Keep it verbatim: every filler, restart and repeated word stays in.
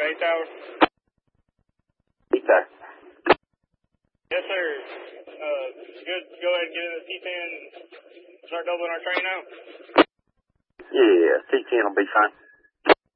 eight Tower. Eight Tower. Yes, sir. Uh, good. Go ahead and get in the T ten and start doubling our train out. Yeah, T ten will be fine.